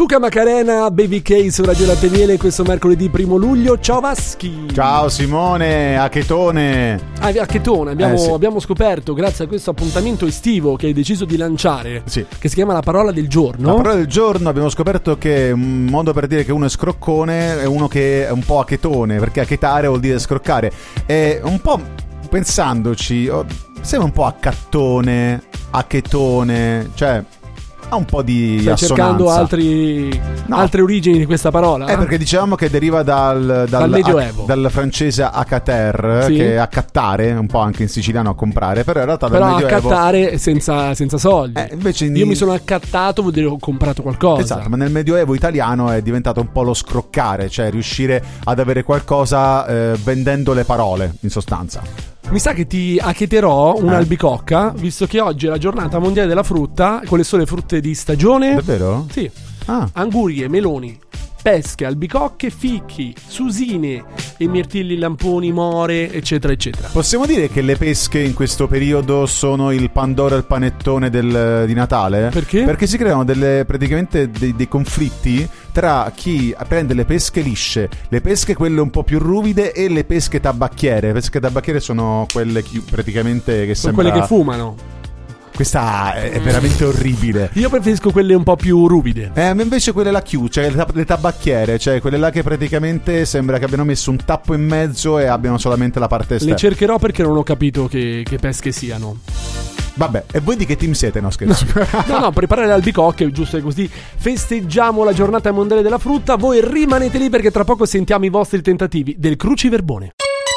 Cuca Macarena, Baby K su Radio Latte Miele questo mercoledì 1 luglio. Ciao Vaschi. Ciao Simone, a Chetone. A Chetone abbiamo scoperto, grazie a questo appuntamento estivo che hai deciso di lanciare, sì, che si chiama La Parola del Giorno. La Parola del Giorno, abbiamo scoperto che un modo per dire che uno è scroccone è uno che è un po' a Chetone, perché achetare vuol dire scroccare. È un po', pensandoci, sembra un po' accattone, a Chetone, cioè ha un po' di Stai assonanza. cercando altre origini di questa parola? Perché dicevamo che deriva dal Medioevo, dal francese accater, sì, che è accattare, un po' anche in siciliano a comprare, però in realtà dal Medioevo accattare senza soldi. Invece io mi sono accattato, vuol dire ho comprato qualcosa. Esatto, ma nel Medioevo italiano è diventato un po' lo scroccare, cioè riuscire ad avere qualcosa vendendo le parole, in sostanza. Mi sa che ti accheterò un'albicocca, visto che oggi è la giornata mondiale della frutta, con le sole frutte di stagione. Davvero? Sì. Angurie, meloni, pesche, albicocche, fichi, susine e mirtilli, lamponi, more, eccetera eccetera. Possiamo dire che le pesche in questo periodo sono il Pandoro e il panettone di Natale? Perché? Perché si creano praticamente dei conflitti tra chi prende le pesche lisce, le pesche quelle un po' più ruvide e le pesche tabacchiere. Le pesche tabacchiere sono quelle praticamente che sono sembra... quelle che fumano. Questa è veramente orribile. Io preferisco quelle un po' più ruvide. Invece quelle là cioè le tabacchiere, cioè quelle là che praticamente sembra che abbiano messo un tappo in mezzo e abbiano solamente la parte esterna. Le cercherò perché non ho capito che pesche siano. Vabbè, e voi di che team siete? No, scherzo. No, preparare le albicocche, giusto così festeggiamo la giornata mondiale della frutta. Voi rimanete lì perché tra poco sentiamo i vostri tentativi del cruciverbone.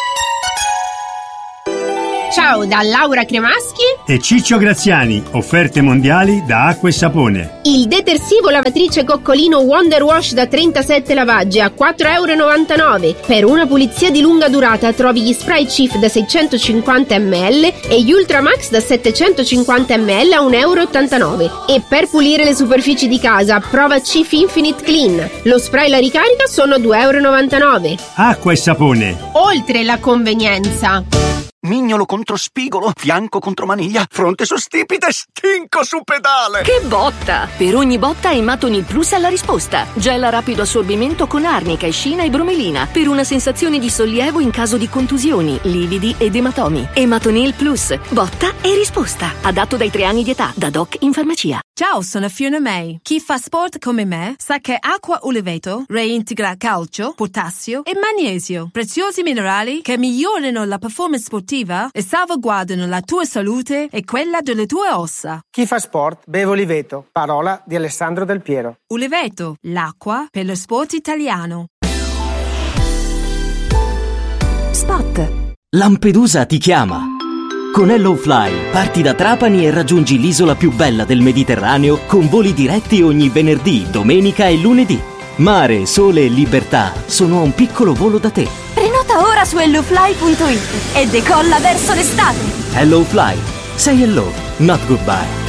Ciao da Laura Cremaschi e Ciccio Graziani, offerte mondiali da Acqua e Sapone. Il detersivo lavatrice Coccolino Wonder Wash da 37 lavaggi a 4,99 €. Per una pulizia di lunga durata trovi gli spray Cif da 650 ml e gli Ultramax da 750 ml a 1,89 €. E per pulire le superfici di casa prova Cif Infinite Clean. Lo spray e la ricarica sono 2,99 €. Acqua e Sapone. Oltre la convenienza. Mignolo contro spigolo, fianco contro maniglia, fronte su stipite, stinco su pedale. Che botta! Per ogni botta Ematonil Plus ha la risposta. Gel a rapido assorbimento con arnica, escina e bromelina per una sensazione di sollievo in caso di contusioni, lividi ed ematomi. Ematonil Plus, botta e risposta. Adatto dai 3 anni di età, da doc in farmacia. Ciao, sono Fiona May. Chi fa sport come me sa che Acqua Uleveto reintegra calcio, potassio e magnesio, preziosi minerali che migliorano la performance sportiva e salvaguardano la tua salute e quella delle tue ossa. Chi fa sport beve Uleveto, parola di Alessandro Del Piero. Uleveto, l'acqua per lo sport italiano. Spot. Lampedusa ti chiama. Con HelloFly parti da Trapani e raggiungi l'isola più bella del Mediterraneo con voli diretti ogni venerdì, domenica e lunedì. Mare, sole e libertà sono a un piccolo volo da te. Prenota ora su hellofly.it e decolla verso l'estate. HelloFly. Say hello, not goodbye.